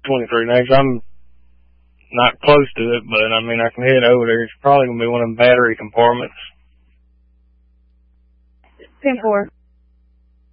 23. Next, I'm not close to it, but I mean, I can head over there. It's probably going to be one of them battery compartments. 10-4.